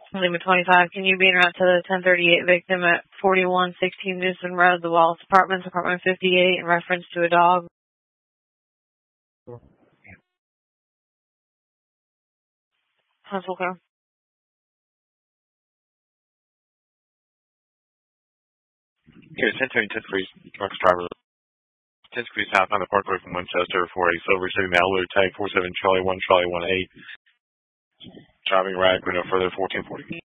Lima 25, can you be en route to the 1038 victim at 4116 Newsom Road, the Wallace Apartments, apartment 58, in reference to a dog? That's okay. Here, 1020 10th Street, truck's driver. 10th Street South on the Parkway from Winchester for a Silver City Malibu tag 47 Charlie 1 Charlie 18. Driving right, no further 1440.